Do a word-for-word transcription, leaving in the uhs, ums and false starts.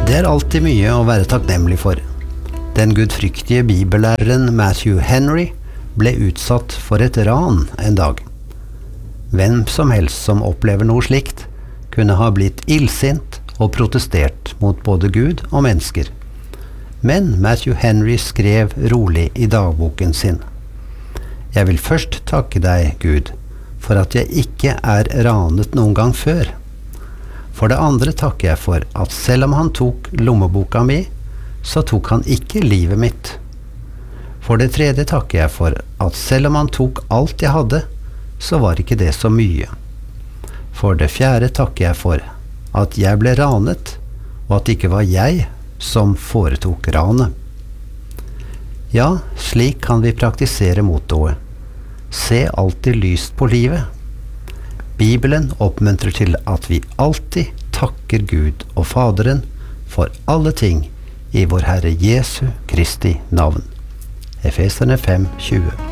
Det er alltid mye å være takknemlig for. Den gudfryktige bibellæreren Matthew Henry ble utsatt for et ran en dag. Hvem som helst som opplever noe slikt, kunne ha blitt illsint og protestert mot både Gud og mennesker. Men Matthew Henry skrev rolig i dagboken sin: «Jeg vil først takke deg, Gud, for at jeg ikke er ranet noen gang før. For det andre takker jeg for at selv om han tok lommeboka mi, så tok han ikke livet mitt. For det tredje takker jeg for at selv om han tok alt jeg hadde, så var ikke det så mye. For det fjerde takker jeg for at jeg ble ranet, og at det ikke var jeg som foretok ranet.» Ja, slik kan vi praktisere mottoet: se alltid lyst på livet. Bibelen oppmuntrer til at vi alltid takker Gud og Faderen for alle ting i vår Herre Jesu Kristi navn. Efeserne fem tjue.